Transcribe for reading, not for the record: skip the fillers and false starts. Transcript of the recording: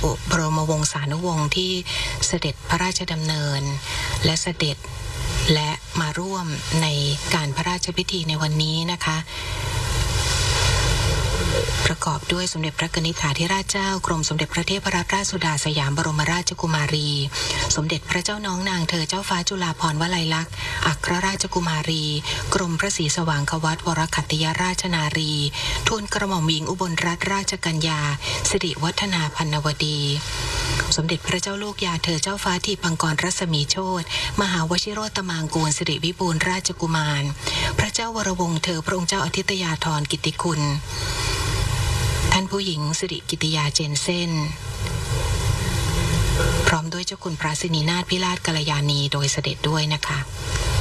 บรมวงศานุวงศ์ที่เสด็จพระราชดำเนินและเสด็จและมาร่วมในการพระราชพิธีในวันนี้นะคะประกอบด้วยสมเด็จพระนิธิถาธิราชเจ้ากรมสมเด็จพระเทพรัตนราชสุดาสยามบรมราชกุมารีสมเด็จพระเจ้าน้องนางเธอเจ้าฟ้าจุฬาภรณ์วลัยลักษณ์อัครราชกุมารีกรมพระศรีสว่างควัตวรขัตติยราชนารีทูลกระหม่อมหญิงอุบลรัตนราชกัญญาสิริวัฒนาพันนวดีสมเด็จพระเจ้าลูกยาเธอเจ้าฟ้าทีปังกรรัศมีโชติมหาวชิโรตมางกูลสิริวิบูลย์ราชกุมารพระเจ้าวรวงศ์เธอพระองค์เจ้าอธิตยาธรกิตติคุณท่านผู้หญิงสิริกิติยาเจนเซ่นพร้อมด้วยเจ้าคุณพระสินีนาถพิราชกัลยาณีโดยเสด็จด้วยนะคะ